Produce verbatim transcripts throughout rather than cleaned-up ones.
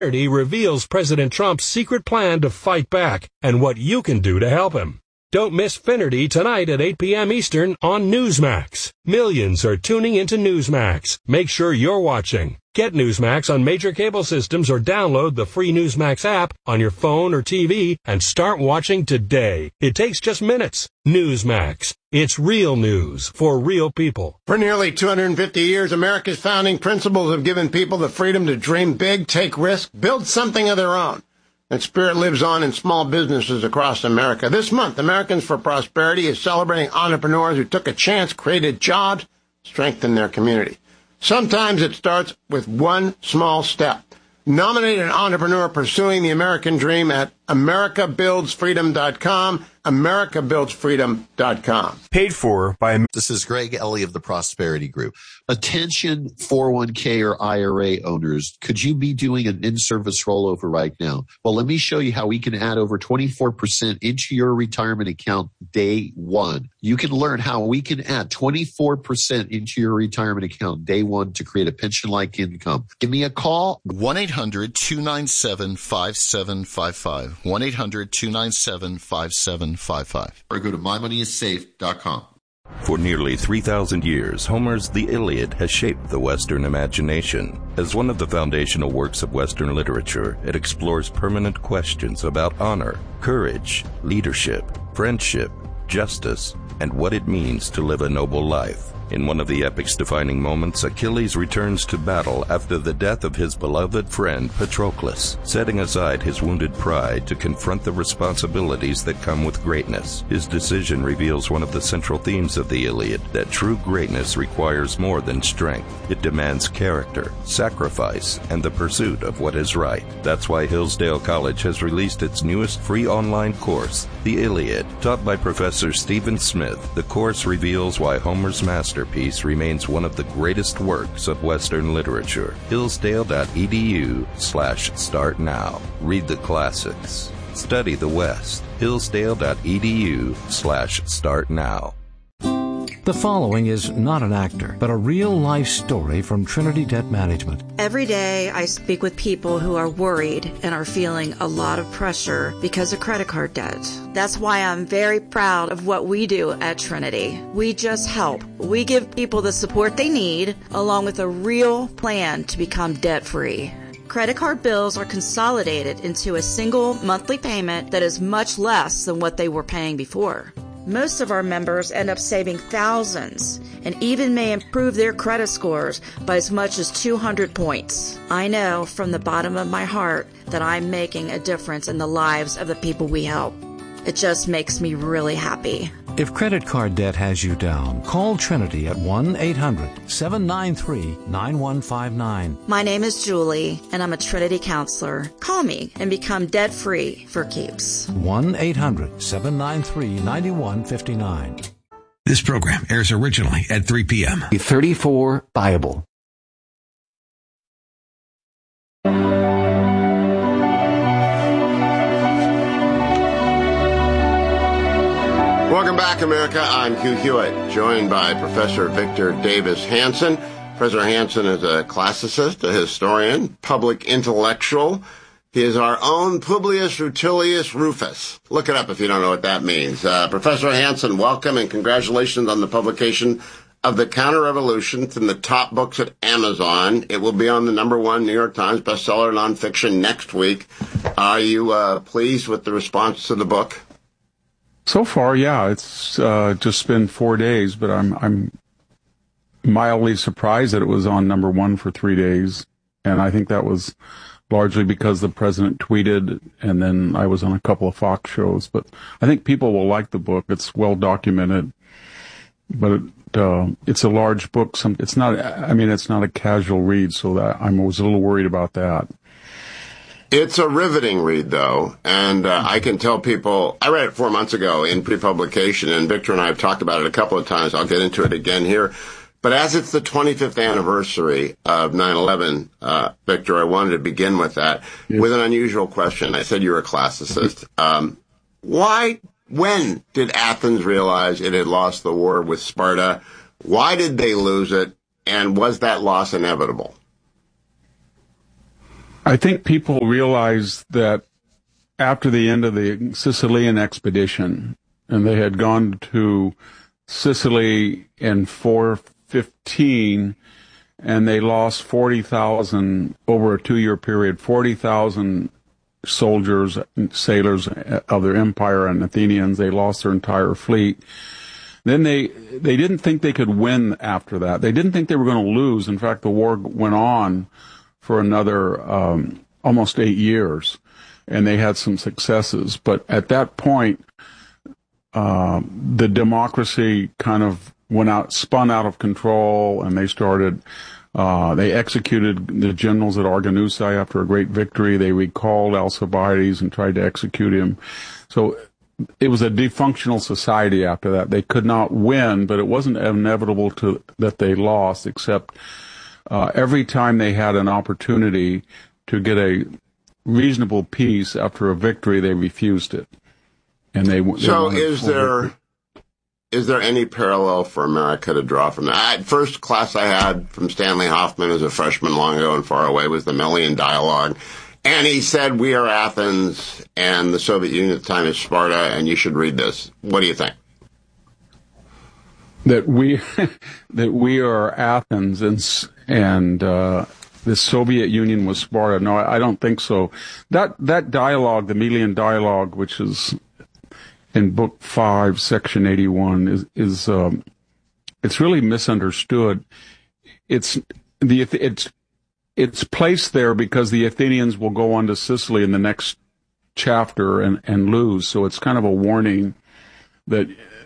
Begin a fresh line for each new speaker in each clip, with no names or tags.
Finnerty reveals President Trump's secret plan to fight back and what you can do to help him. Don't miss Finnerty tonight at eight p.m. Eastern on Newsmax. Millions are tuning into Newsmax. Make sure you're watching. Get Newsmax on major cable systems or download the free Newsmax app on your phone or T V and start watching today. It takes just minutes. Newsmax. It's real news for real people.
For nearly two hundred fifty years, America's founding principles have given people the freedom to dream big, take risks, build something of their own. That spirit lives on in small businesses across America. This month, Americans for Prosperity is celebrating entrepreneurs who took a chance, created jobs, strengthened their community. Sometimes it starts with one small step. Nominate an entrepreneur pursuing the American dream at america builds freedom dot com, america builds freedom dot com.
Paid for by...
This is Greg Ellie of the Prosperity Group. Attention four oh one k or I R A owners. Could you be doing an in-service rollover right now? Well, let me show you how we can add over twenty-four percent into your retirement account day one. You can learn how we can add twenty-four percent into your retirement account day one to create a pension-like income. Give me a call.
one eight hundred two nine seven five seven five five. one eight hundred two nine seven five seven five five.
Or go to my money is safe dot com.
For nearly three thousand years, Homer's The Iliad has shaped the Western imagination. As one of the foundational works of Western literature, it explores permanent questions about honor, courage, leadership, friendship, justice, and what it means to live a noble life. In one of the epic's defining moments, Achilles returns to battle after the death of his beloved friend Patroclus, setting aside his wounded pride to confront the responsibilities that come with greatness. His decision reveals one of the central themes of the Iliad, that true greatness requires more than strength. It demands character, sacrifice, and the pursuit of what is right. That's why Hillsdale College has released its newest free online course, The Iliad. Taught by Professor Stephen Smith, the course reveals why Homer's master Masterpiece remains one of the greatest works of Western literature. Hillsdale.edu slash start now. Read the classics. Study the West. Hillsdale.edu slash start now.
The following is not an actor, but a real-life story from Trinity Debt Management.
Every day I speak with people who are worried and are feeling a lot of pressure because of credit card debt. That's why I'm very proud of what we do at Trinity. We just help. We give people the support they need, along with a real plan to become debt-free. Credit card bills are consolidated into a single monthly payment that is much less than what they were paying before. Most of our members end up saving thousands and even may improve their credit scores by as much as two hundred points. I know from the bottom of my heart that I'm making a difference in the lives of the people we help. It just makes me really happy.
If credit card debt has you down, call Trinity at one eight hundred seven nine three nine one five nine.
My name is Julie, and I'm a Trinity counselor. Call me and become debt-free for keeps.
one eight hundred seven nine three nine one five nine.
This program airs originally at three p.m.
thirty-four Bible.
Welcome back, America. I'm Hugh Hewitt, joined by Professor Victor Davis Hanson. Professor Hanson is a classicist, a historian, public intellectual. He is our own Publius Rutilius Rufus. Look it up if you don't know what that means. Uh, Professor Hanson, welcome and congratulations on the publication of The Counter-Revolution. It's in the top books at Amazon. It will be on the number one New York Times bestseller nonfiction next week. Are you uh, pleased with the response to the book?
So far, yeah, it's uh, just been four days, but I'm I'm mildly surprised that it was on number one for three days, and I think that was largely because the president tweeted, and then I was on a couple of Fox shows. But I think people will like the book. It's well documented, but it, uh, it's a large book. Some it's not. I mean, it's not a casual read, so that I was a little worried about that.
It's a riveting read, though, and uh, I can tell people, I read it four months ago in pre-publication, and Victor and I have talked about it a couple of times. I'll get into it again here. But as it's the twenty-fifth anniversary of nine eleven, uh, Victor, I wanted to begin with that, yes. with an unusual question. I said you were a classicist. Um, why, when did Athens realize it had lost the war with Sparta? Why did they lose it? And was that loss inevitable?
I think people realized that after the end of the Sicilian expedition, and they had gone to Sicily in four fifteen, and they lost forty thousand over a two-year period, forty thousand soldiers, sailors of their empire and Athenians. They lost their entire fleet. Then they they didn't think they could win after that. They didn't think they were going to lose. In fact, the war went on for another um, almost eight years, and they had some successes. But at that point, uh, the democracy kind of went out, spun out of control, and they started. Uh, they executed the generals at Arginusae after a great victory. They recalled Alcibiades and tried to execute him. So it was a dysfunctional society after that. They could not win, but it wasn't inevitable to that they lost, except uh, every time they had an opportunity to get a reasonable peace after a victory, they refused it. And they, they
So is there...
victory.
Is there any parallel for America to draw from that? I, first class I had from Stanley Hoffman as a freshman long ago and far away was the Melian Dialogue. And he said, we are Athens and the Soviet Union at the time is Sparta, and you should read this. What do you think?
That we, that we are Athens and, and, uh, the Soviet Union was Sparta. No, I, I don't think so. That, that dialogue, the Melian Dialogue, which is, in Book Five, Section eighty-one, is is um, it's really misunderstood. It's the it's it's placed there because the Athenians will go on to Sicily in the next chapter and and lose. So it's kind of a warning that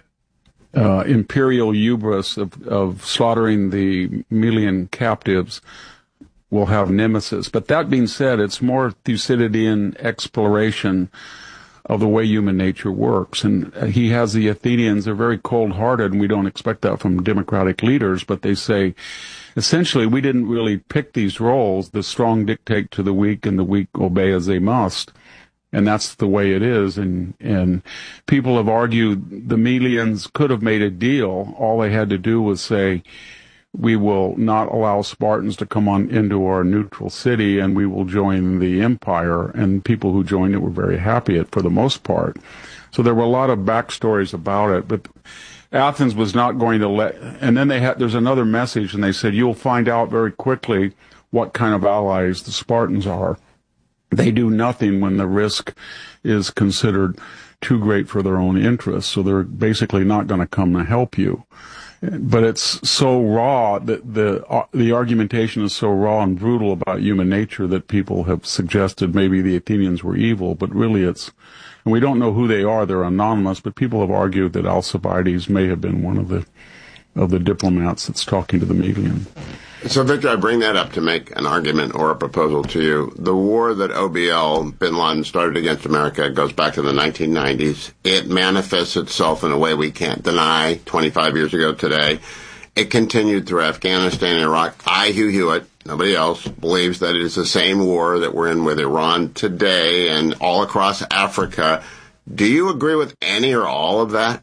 uh, imperial hubris of of slaughtering the Melian captives will have nemesis. But that being said, it's more Thucydidean exploration of the way human nature works. And he has the Athenians, they're very cold-hearted, and we don't expect that from democratic leaders, but they say, essentially, we didn't really pick these roles. The strong dictate to the weak, and the weak obey as they must. And that's the way it is. And, and people have argued the Melians could have made a deal. All they had to do was say, we will not allow Spartans to come on into our neutral city, and we will join the empire. And people who joined it were very happy at, for the most part. So there were a lot of backstories about it, but Athens was not going to let, and then they had, there's another message, and they said, you'll find out very quickly what kind of allies the Spartans are. They do nothing when the risk is considered too great for their own interests, so they're basically not going to come and help you. But it's so raw that the uh, the argumentation is so raw and brutal about human nature that people have suggested maybe the Athenians were evil, but really it's, and we don't know who they are, they're anonymous, but people have argued that Alcibiades may have been one of the of the diplomats that's talking to the Melian.
So, Victor, I bring that up to make an argument or a proposal to you. The war that O B L, bin Laden, started against America goes back to the nineteen nineties. It manifests itself in a way we can't deny twenty-five years ago today. It continued through Afghanistan and Iraq. I, Hugh Hewitt, nobody else, believes that it is the same war that we're in with Iran today and all across Africa. Do you agree with any or all of that?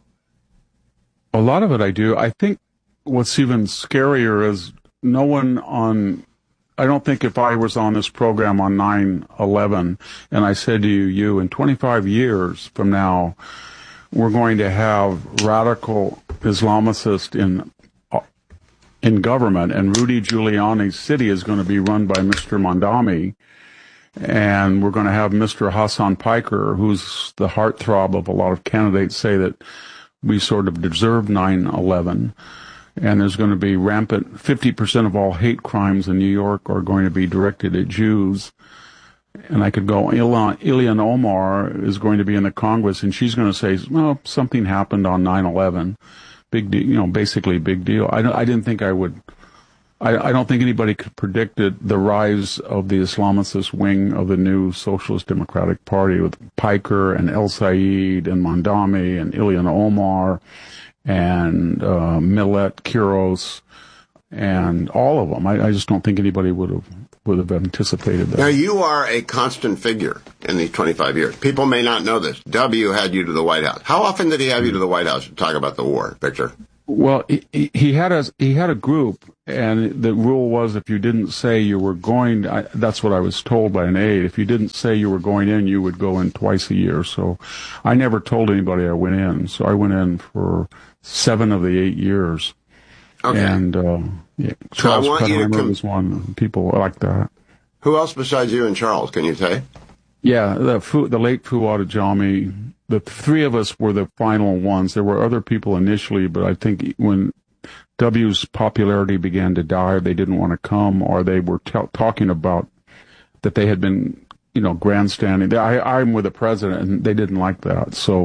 A lot of it I do. I think what's even scarier is no one on, I don't think if I was on this program on nine eleven and I said to you, you, in twenty-five years from now, we're going to have radical Islamicists in in government, and Rudy Giuliani's city is going to be run by Mister Mondami, and we're going to have Mister Hassan Piker, who's the heartthrob of a lot of candidates, say that we sort of deserve nine eleven. And there's going to be rampant, fifty percent of all hate crimes in New York are going to be directed at Jews. And I could go, Ilhan, Ilhan Omar is going to be in the Congress, and she's going to say, well, something happened on nine eleven. Big deal, you know, basically big deal. I, I didn't think I would, I, I don't think anybody could predict it, the rise of the Islamicist wing of the new Socialist Democratic Party with Piker and El Sayed and Mondami and Ilhan Omar and uh, Millet, Quiros, and all of them. I, I just don't think anybody would have would have anticipated that.
Now, you are a constant figure in these twenty-five years. People may not know this. W had you to the White House. How often did he have you to the White House to talk about the war, Victor?
Well, he, he had a he had a group, and the rule was if you didn't say you were going, I, that's what I was told by an aide. If you didn't say you were going in, you would go in twice a year. So I never told anybody I went in. So I went in for seven of the eight years. Okay. And uh, yeah, Charles
so
Pettenheimer
com-
was one. People like that.
Who else besides you and Charles? Can you say?
Yeah, the Fu, the late Fuad Ajami. The three of us were the final ones. There were other people initially, but I think when W's popularity began to die, they didn't want to come, or they were t- talking about that they had been, you know, grandstanding. I, I'm with the president, and they didn't like that. So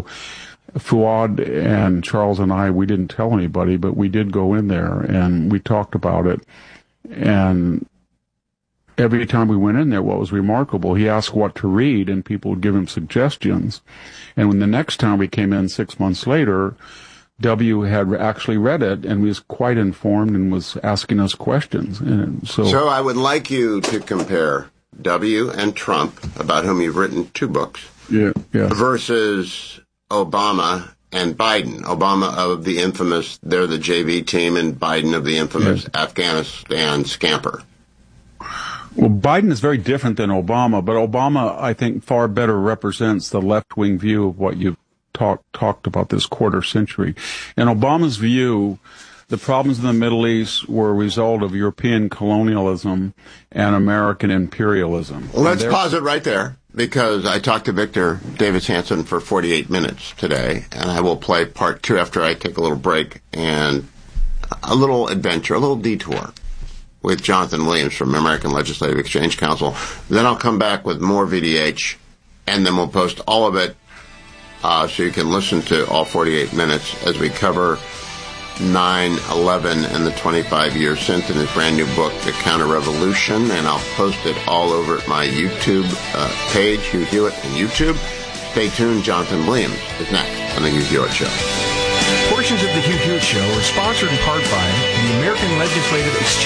Fuad and Charles and I, we didn't tell anybody, but we did go in there, and we talked about it. And every time we went in there, what was remarkable, he asked what to read, and people would give him suggestions. And when the next time we came in six months later, W had actually read it and was quite informed and was asking us questions. And so,
so I would like you to compare W and Trump, about whom you've written two books,
yeah, yeah.
versus Obama and Biden. Obama of the infamous, they're the J V team, and Biden of the infamous yeah. Afghanistan scamper.
Well, Biden is very different than Obama, but Obama, I think, far better represents the left-wing view of what you've talk, talked about this quarter century. In Obama's view, the problems in the Middle East were a result of European colonialism and American imperialism.
Well, let's pause it right there, because I talked to Victor Davis Hanson for forty-eight minutes today, and I will play part two after I take a little break and a little adventure, a little detour with Jonathan Williams from American Legislative Exchange Council. Then I'll come back with more V D H, and then we'll post all of it uh, so you can listen to all forty-eight minutes as we cover nine eleven and the twenty-five years since in his brand new book, The Counter-Revolution, and I'll post it all over at my YouTube uh, page, Hugh Hewitt and YouTube. Stay tuned. Jonathan Williams is next on The Hugh Hewitt Show.
Portions of The Hugh Hewitt Show are sponsored in part by the American Legislative Exchange